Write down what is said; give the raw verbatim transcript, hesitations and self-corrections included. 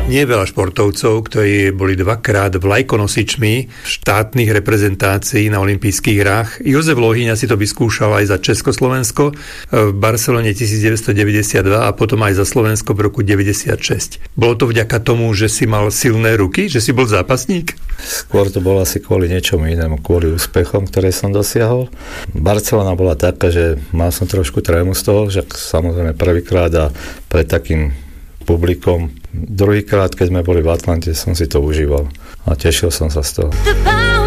Nie je veľa športovcov, ktorí boli dvakrát vlajkonosičmi štátnych reprezentácií na olympijských hrách. Jozef Lohyňa si to vyskúšal aj za Československo v Barcelone devätnásťstodeväťdesiatdva a potom aj za Slovensko v roku deväťdesiatšesť. Bolo to vďaka tomu, že si mal silné ruky, že si bol zápasník? Skôr to bolo asi kvôli niečomu inému, kvôli úspechom, ktoré som dosiahol. Barcelona bola taká, že mal som trošku trému z toho, že samozrejme prvýkrát a pred takým publikom. Druhýkrát, keď sme boli v Atlante, som si to užíval a tešil som sa z toho.